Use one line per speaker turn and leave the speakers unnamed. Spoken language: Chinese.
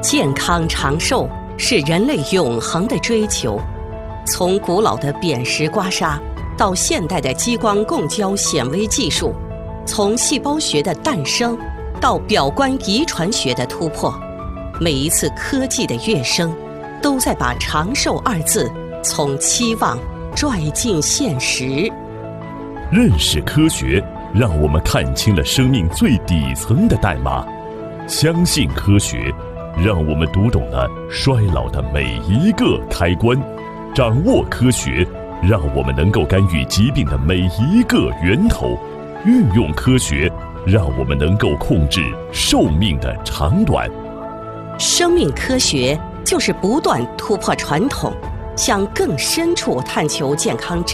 健康长寿是人类永恒的追求。从古老的扁食刮痧到现代的激光共焦显微技术，从细胞学的诞生到表观遗传学的突破，每一次科技的跃升，都在把长寿二字从期望拽进现实。
认识科学，让我们看清了生命最底层的代码；相信科学，让我们读懂了衰老的每一个开关；掌握科学，让我们能够干预疾病的每一个源头；运用科学，让我们能够控制寿命的长短。
生命科学就是不断突破传统，向更深处探求健康